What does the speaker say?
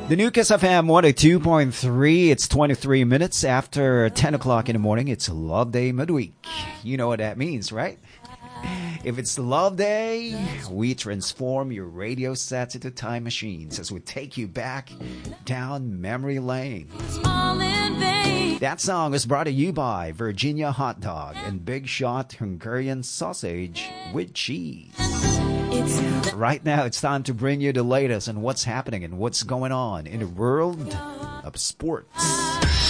The new Kiss FM 102.3. It's 23 minutes after 10 o'clock in the morning. It's Love Day midweek. You know what that means, right? If it's Love Day, we transform your radio sets into time machines as we take you back down memory lane. That song was brought to you by Virginia Hot Dog and Big Shot Hungarian Sausage with Cheese. Right now, it's time to bring you the latest on what's happening and what's going on in the world of sports.